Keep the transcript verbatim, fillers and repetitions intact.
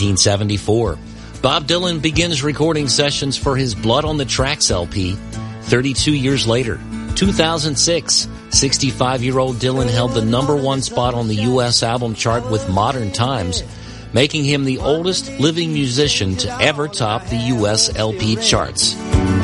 nineteen seventy-four, Bob Dylan begins recording sessions for his Blood on the Tracks L P. thirty-two years later, two thousand six, sixty-five-year-old Dylan held the number one spot on the U S album chart with Modern Times, making him the oldest living musician to ever top the U S L P charts.